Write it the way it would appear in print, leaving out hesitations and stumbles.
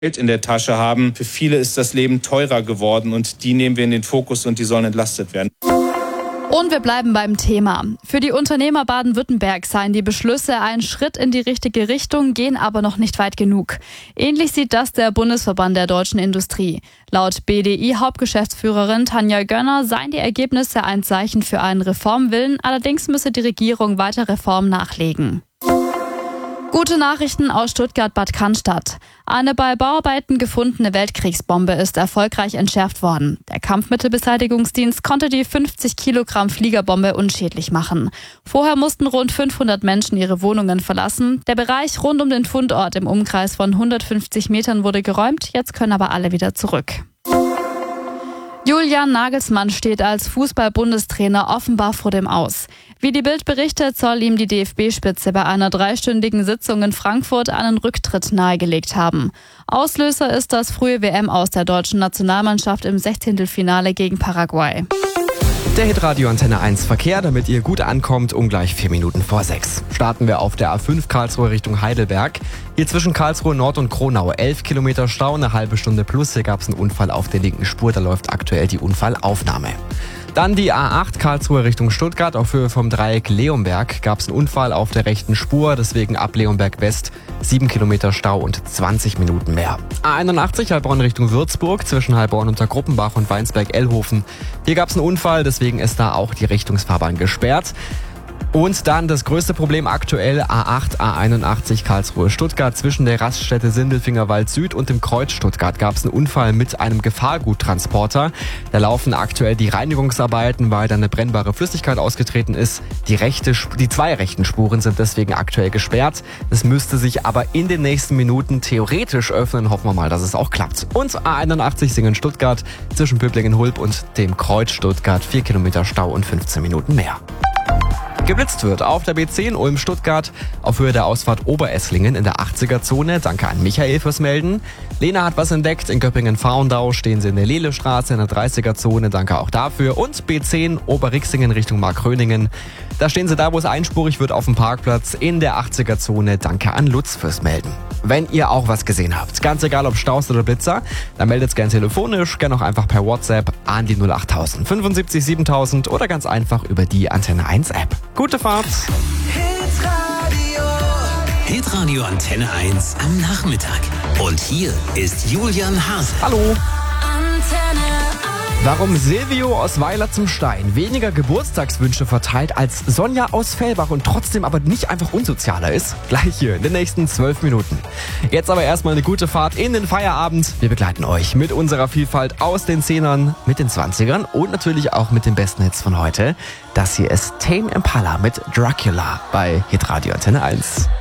Geld in der Tasche haben. Für viele ist das Leben teurer geworden und die nehmen wir in den Fokus und die sollen entlastet werden. Und wir bleiben beim Thema. Für die Unternehmer Baden-Württemberg seien die Beschlüsse ein Schritt in die richtige Richtung, gehen aber noch nicht weit genug. Ähnlich sieht das der Bundesverband der deutschen Industrie. Laut BDI-Hauptgeschäftsführerin Tanja Gönner seien die Ergebnisse ein Zeichen für einen Reformwillen, allerdings müsse die Regierung weiter Reformen nachlegen. Gute Nachrichten aus Stuttgart-Bad Cannstatt. Eine bei Bauarbeiten gefundene Weltkriegsbombe ist erfolgreich entschärft worden. Der Kampfmittelbeseitigungsdienst konnte die 50 Kilogramm Fliegerbombe unschädlich machen. Vorher mussten rund 500 Menschen ihre Wohnungen verlassen. Der Bereich rund um den Fundort im Umkreis von 150 Metern wurde geräumt. Jetzt können aber alle wieder zurück. Julian Nagelsmann steht als Fußball-Bundestrainer offenbar vor dem Aus. Wie die Bild berichtet, soll ihm die DFB-Spitze bei einer 3-stündigen Sitzung in Frankfurt einen Rücktritt nahegelegt haben. Auslöser ist das frühe WM-Aus der deutschen Nationalmannschaft im 16. gegen Paraguay. Der Hitradio Antenne 1 Verkehr, damit ihr gut ankommt, gleich 4 Minuten vor 6. Starten wir auf der A5 Karlsruhe Richtung Heidelberg. Hier zwischen Karlsruhe Nord und Kronau 11 Kilometer Stau, eine halbe Stunde plus. Hier gab es einen Unfall auf der linken Spur, da läuft aktuell die Unfallaufnahme. Dann die A8 Karlsruhe Richtung Stuttgart. Auf Höhe vom Dreieck Leonberg gab es einen Unfall auf der rechten Spur. Deswegen ab Leonberg West 7 Kilometer Stau und 20 Minuten mehr. A81 Heilbronn Richtung Würzburg zwischen Heilbronn unter Gruppenbach und Weinsberg-Ellhofen. Hier gab es einen Unfall, deswegen ist da auch die Richtungsfahrbahn gesperrt. Und dann das größte Problem aktuell, A8, A81 Karlsruhe-Stuttgart. Zwischen der Raststätte Sindelfingerwald Süd und dem Kreuz Stuttgart gab es einen Unfall mit einem Gefahrguttransporter. Da laufen aktuell die Reinigungsarbeiten, weil da eine brennbare Flüssigkeit ausgetreten ist. Die 2 rechten Spuren sind deswegen aktuell gesperrt. Es müsste sich aber in den nächsten Minuten theoretisch öffnen. Hoffen wir mal, dass es auch klappt. Und A81 Singen-Stuttgart zwischen Böblingen-Hulb und dem Kreuz Stuttgart 4 Kilometer Stau und 15 Minuten mehr. Geblitzt wird auf der B10 Ulm-Stuttgart auf Höhe der Ausfahrt Oberesslingen in der 80er-Zone. Danke an Michael fürs Melden. Lena hat was entdeckt. In Göppingen-Faundau stehen sie in der Lehlestraße in der 30er-Zone. Danke auch dafür. Und B10 Oberrixingen Richtung Markgröningen. Da stehen sie da, wo es einspurig wird, auf dem Parkplatz in der 80er-Zone. Danke an Lutz fürs Melden. Wenn ihr auch was gesehen habt, ganz egal ob Staus oder Blitzer, dann meldet es gerne telefonisch, gerne auch einfach per WhatsApp an die 08000 75 7000 oder ganz einfach über die Antenne 1 App. Gute Fahrt! Hitradio Antenne 1 am Nachmittag. Und hier ist Julian Hase. Hallo! Warum Silvio aus Weiler zum Stein weniger Geburtstagswünsche verteilt als Sonja aus Fellbach und trotzdem aber nicht einfach unsozialer ist? Gleich hier in den nächsten 12 Minuten. Jetzt aber erstmal eine gute Fahrt in den Feierabend. Wir begleiten euch mit unserer Vielfalt aus den 10ern, mit den 20ern und natürlich auch mit den besten Hits von heute. Das hier ist Tame Impala mit Dracula bei Hitradio Antenne 1.